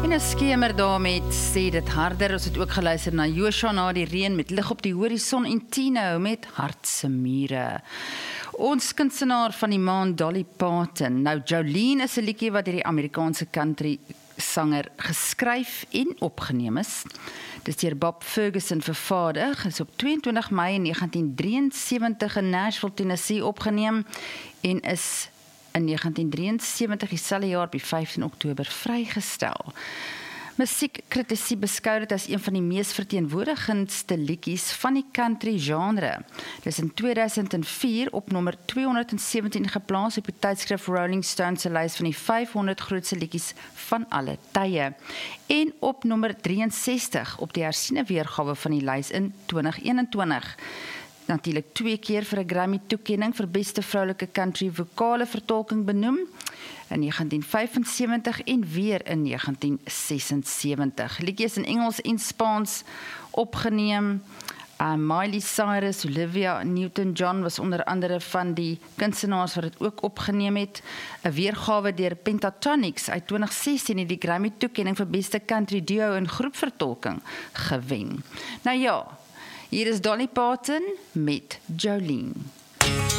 En 'n skemer daarmee sê dit harder. Ons het ook geluister na Joshua na die reën met lig op die horison en Tino met Hartse mure. Ons kunstenaar van die maand Dolly Parton. Nou Jolene is 'n liedjie wat deur die Amerikaanse country sanger geskryf en opgeneem is. Dis deur Bob Ferguson vervaardig, is op 22 Mei 1973 in Nashville, Tennessee opgeneem en is in 1973 dieselfde jaar op die 15 Oktober vrygestel. Musiekkritici beskou dit as een van die mees verteenwoordigendste liedjies van die country genre. Dit is in 2004 op nommer 217 geplaas op die tydskrif Rolling Stone se lys van die 500 grootste liedjies van alle tye. En op nommer 63 op die hersiene weergawe van die lys in 2021. Natuurlik 2 keer vir 'n Grammy toekenning vir beste vroulike country vokale vertolking benoem in 1975 en weer in 1976. Liedjie is in Engels en Spaans opgeneem. Miley Cyrus, Olivia Newton-John was onder andere van die kunstenaars wat dit ook opgeneem het. 'n Weergawe deur Pentatonix uit 2016 het die Grammy toekenning vir beste country duo en groepvertolking gewen. Nou ja, hier is Dolly Parton met Jolene.